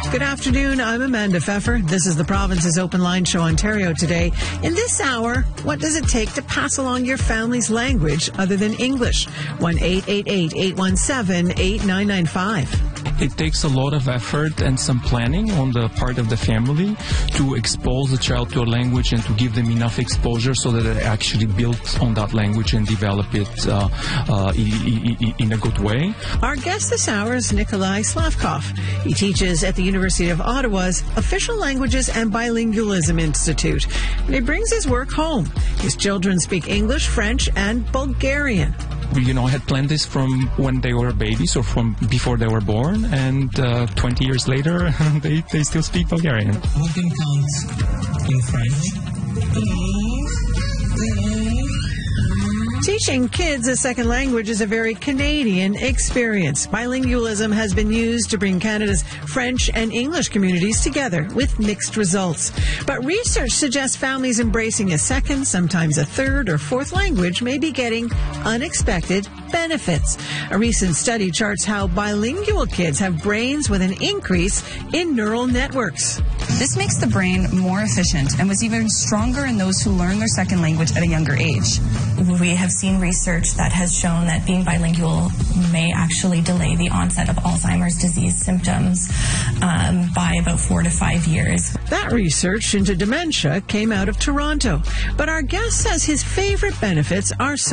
Good afternoon. I'm Amanda Pfeffer. This is the Province's Open Line Show, Ontario Today. In this hour, what does it take to pass along your family's language other than English? 1-888-817-8995. It takes a lot of effort and some planning on the part of the family to expose the child to a language and to give them enough exposure so that they actually build on that language and develop it in a good way. Our guest this hour is Nikolai Slavkov. He teaches at the University of Ottawa's Official Languages and Bilingualism Institute. And he brings his work home. His children speak English, French, and Bulgarian. I had planned this from when they were babies or from before they were born, and 20 years later, they still speak Bulgarian. What can count in French? Teaching kids a second language is a very Canadian experience. Bilingualism has been used to bring Canada's French and English communities together with mixed results. But research suggests families embracing a second, sometimes a third or fourth language may be getting unexpected benefits. A recent study charts how bilingual kids have brains with an increase in neural networks. This makes the brain more efficient and was even stronger in those who learn their second language at a younger age. We have seen research that has shown that being bilingual may actually delay the onset of Alzheimer's disease symptoms by about 4 to 5 years. That research into dementia came out of Toronto, but our guest says his favorite benefits are